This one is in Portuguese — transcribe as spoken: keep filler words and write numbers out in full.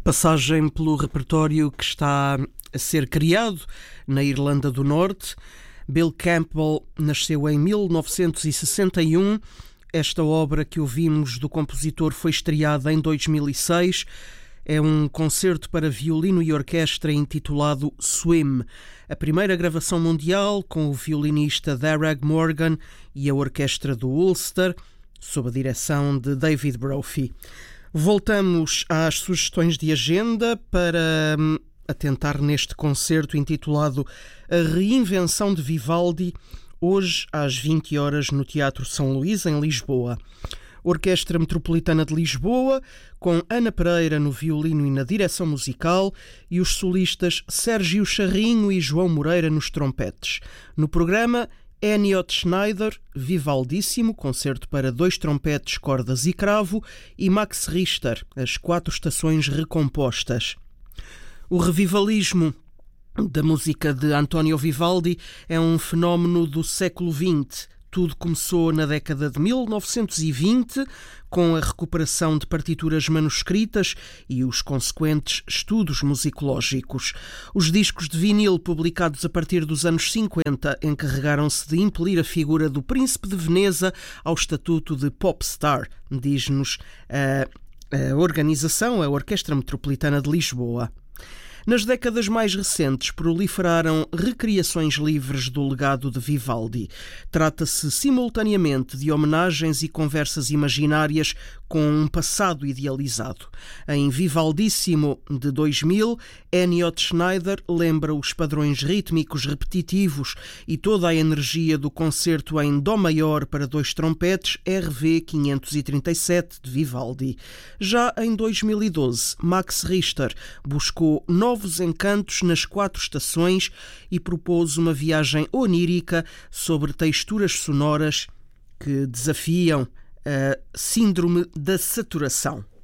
Passagem pelo repertório que está a ser criado na Irlanda do Norte. Bill Campbell nasceu em mil novecentos e sessenta e um. Esta obra que ouvimos do compositor foi estreada em dois mil e seis. É um concerto para violino e orquestra intitulado Swim, a primeira gravação mundial com o violinista Darragh Morgan e a orquestra do Ulster, sob a direção de David Brophy. Voltamos às sugestões de agenda para hum, atentar neste concerto intitulado A Reinvenção de Vivaldi, hoje às vinte horas no Teatro São Luís, em Lisboa. Orquestra Metropolitana de Lisboa, com Ana Pereira no violino e na direção musical, e os solistas Sérgio Charrinho e João Moreira nos trompetes. No programa, Eniot Schneider, Vivaldíssimo, concerto para dois trompetes, cordas e cravo, e Max Richter, as quatro estações recompostas. O revivalismo da música de António Vivaldi é um fenómeno do século vinte. Tudo começou na década de mil novecentos e vinte, com a recuperação de partituras manuscritas e os consequentes estudos musicológicos. Os discos de vinil publicados a partir dos anos cinquenta encarregaram-se de impelir a figura do Príncipe de Veneza ao estatuto de popstar, diz-nos a, a organização, a Orquestra Metropolitana de Lisboa. Nas décadas mais recentes proliferaram recriações livres do legado de Vivaldi. Trata-se simultaneamente de homenagens e conversas imaginárias com um passado idealizado. Em Vivaldíssimo de dois mil, Eniot Schneider lembra os padrões rítmicos repetitivos e toda a energia do concerto em Dó maior para dois trompetes R V quinhentos e trinta e sete de Vivaldi. Já em dois mil e doze, Max Richter buscou novos encantos nas quatro estações e propôs uma viagem onírica sobre texturas sonoras que desafiam a síndrome da saturação.